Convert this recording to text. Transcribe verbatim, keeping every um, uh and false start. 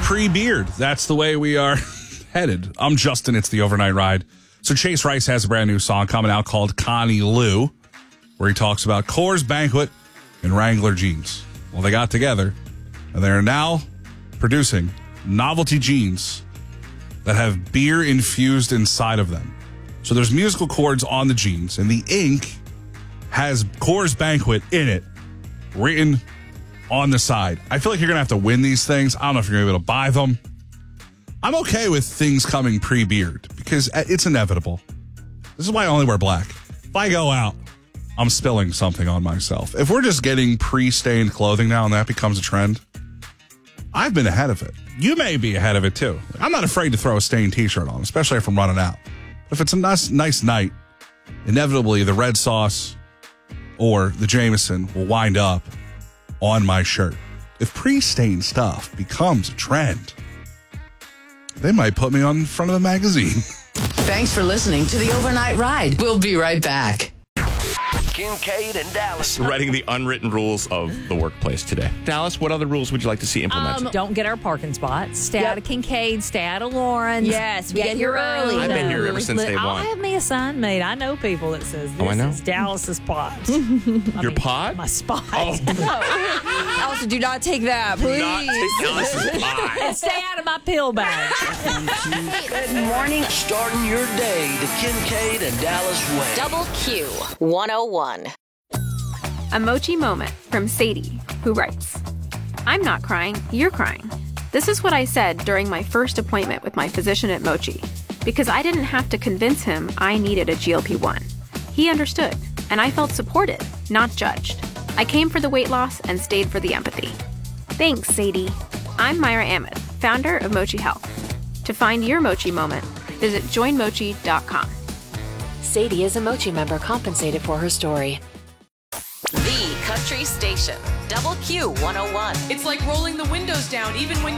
pre-beard. That's the way we are headed. I'm Justin. It's the Overnight Ride. So Chase Rice has a brand new song coming out called Connie Lou, where he talks about Coors Banquet and Wrangler jeans. Well, they got together, and they're now producing novelty jeans that have beer infused inside of them. So there's musical chords on the jeans, and the ink has Coors Banquet in it, written on the side. I feel like you're going to have to win these things. I don't know if you're going to be able to buy them. I'm okay with things coming pre-beard because it's inevitable. This is why I only wear black. If I go out, I'm spilling something on myself. If we're just getting pre-stained clothing now and that becomes a trend, I've been ahead of it. You may be ahead of it too. I'm not afraid to throw a stained t-shirt on, especially if I'm running out. If it's a nice, nice night, inevitably the red sauce or the Jameson will wind up on my shirt. If pre-stained stuff becomes a trend, they might put me on front of the magazine. Thanks for listening to the Overnight Ride. We'll be right back. Kincaid and Dallas. Writing the unwritten rules of the workplace today. Dallas, what other rules would you like to see implemented? Um, don't get our parking spots. Stay Yep. out of Kincaid. Stay out of Lawrence. Yes, we get here early. I've been here ever since day I'll one. have me a sign made. I know people that says this Oh, I know. is Dallas's spot. Your pod? My spot. Oh, Also, do not take that, please. not take Dallas's pod. And stay out of my pill bag. Good morning. Starting your day the Kincaid and Dallas way. Double Q one oh one. A Mochi moment from Sadie, who writes, I'm not crying, you're crying. This is what I said during my first appointment with my physician at Mochi, because I didn't have to convince him I needed a G L P one. He understood, and I felt supported, not judged. I came for the weight loss and stayed for the empathy. Thanks, Sadie. I'm Myra Ahmed, founder of Mochi Health. To find your Mochi moment, visit join mochi dot com. Sadie is a Mochi member compensated for her story. The Country Station. Double Q one oh one. It's like rolling the windows down even when you're